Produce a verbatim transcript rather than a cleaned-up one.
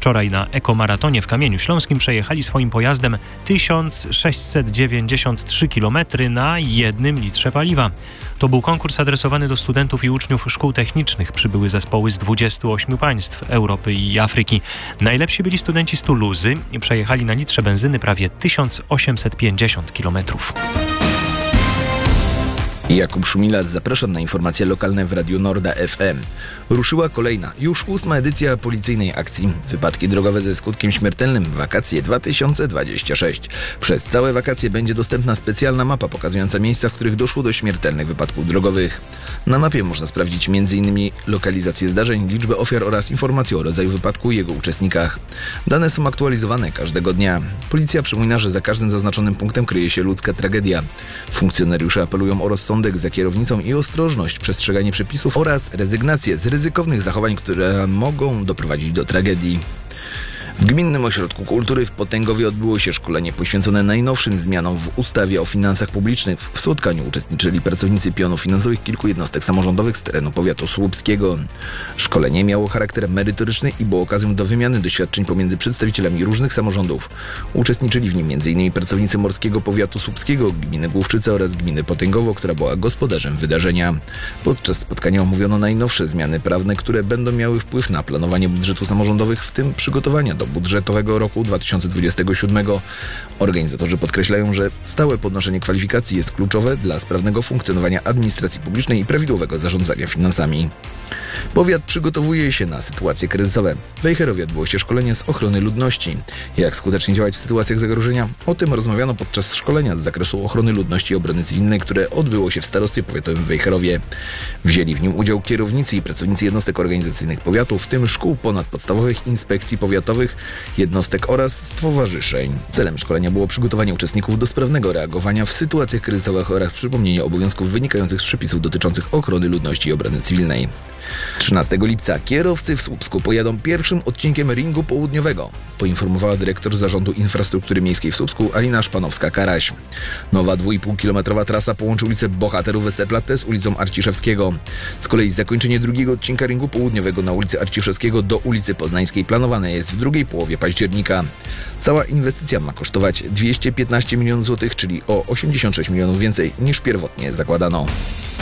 Wczoraj na ekomaratonie w Kamieniu Śląskim przejechali swoim pojazdem tysiąc sześćset dziewięćdziesiąt trzy kilometry na jednym litrze paliwa. To był konkurs adresowany do studentów i uczniów szkół technicznych. Przybyły zespoły z dwudziestu ośmiu państw Europy i Afryki. Najlepsi byli studenci z Tuluzy i przejechali na litrze benzyny prawie tysiąc osiemset pięćdziesiąt kilometrów. Jakub Szumilas, zapraszam na informacje lokalne w Radiu Norda F M. Ruszyła kolejna, już ósma edycja policyjnej akcji Wypadki drogowe ze skutkiem śmiertelnym w wakacje dwa tysiące dwudzieste szóste. Przez całe wakacje będzie dostępna specjalna mapa pokazująca miejsca, w których doszło do śmiertelnych wypadków drogowych. Na mapie można sprawdzić między innymi lokalizację zdarzeń, liczbę ofiar oraz informacje o rodzaju wypadku i jego uczestnikach. Dane są aktualizowane każdego dnia. Policja przypomina, że za każdym zaznaczonym punktem kryje się ludzka tragedia. Funkcjonariusze apelują o rozsądek za kierownicą i ostrożność, przestrzeganie przepisów oraz rezygnację z ryzykownych zachowań, które mogą doprowadzić do tragedii. W Gminnym Ośrodku Kultury w Potęgowie odbyło się szkolenie poświęcone najnowszym zmianom w ustawie o finansach publicznych. W spotkaniu uczestniczyli pracownicy pionów finansowych kilku jednostek samorządowych z terenu powiatu słupskiego. Szkolenie miało charakter merytoryczny i było okazją do wymiany doświadczeń pomiędzy przedstawicielami różnych samorządów. Uczestniczyli w nim między innymi pracownicy Morskiego Powiatu Słupskiego, Gminy Główczyce oraz Gminy Potęgowo, która była gospodarzem wydarzenia. Podczas spotkania omówiono najnowsze zmiany prawne, które będą miały wpływ na planowanie budżetu samorządowych, w tym przygotowania do budżetowego roku dwa tysiące dwudziestego siódmego. Organizatorzy podkreślają, że stałe podnoszenie kwalifikacji jest kluczowe dla sprawnego funkcjonowania administracji publicznej i prawidłowego zarządzania finansami. Powiat przygotowuje się na sytuacje kryzysowe. W Wejherowie odbyło się szkolenie z ochrony ludności. Jak skutecznie działać w sytuacjach zagrożenia? O tym rozmawiano podczas szkolenia z zakresu ochrony ludności i obrony cywilnej, które odbyło się w starostwie powiatowym w Wejherowie. Wzięli w nim udział kierownicy i pracownicy jednostek organizacyjnych powiatu, w tym szkół ponadpodstawowych, inspekcji powiatowych, jednostek oraz stowarzyszeń. Celem szkolenia było przygotowanie uczestników do sprawnego reagowania w sytuacjach kryzysowych oraz przypomnienie obowiązków wynikających z przepisów dotyczących ochrony ludności i obrony cywilnej. trzynastego lipca kierowcy w Słupsku pojadą pierwszym odcinkiem ringu południowego, poinformowała dyrektor Zarządu Infrastruktury Miejskiej w Słupsku Alina Szpanowska-Karaś. Nowa dwuipółkilometrowa trasa połączy ulicę Bohaterów Westerplatte z ulicą Arciszewskiego. Z kolei zakończenie drugiego odcinka ringu południowego na ulicy Arciszewskiego do ulicy Poznańskiej planowane jest w drugiej połowie października. Cała inwestycja ma kosztować dwieście piętnaście milionów złotych, czyli o osiemdziesiąt sześć milionów więcej niż pierwotnie zakładano.